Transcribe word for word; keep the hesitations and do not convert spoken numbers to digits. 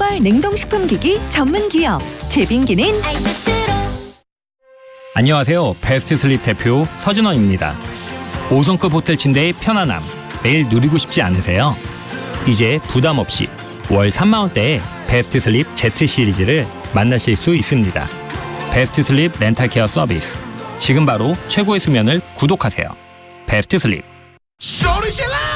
글로벌 냉동식품기기 전문 기업 제빙기는 안녕하세요. 베스트 슬립 대표 서준원입니다. 오 성급 호텔 침대의 편안함 매일 누리고 싶지 않으세요? 이제 부담 없이 월 삼만 원대에 베스트 슬립 Z 시리즈를 만나실 수 있습니다. 베스트 슬립 렌탈 케어 서비스. 지금 바로 최고의 수면을 구독하세요. 베스트 슬립.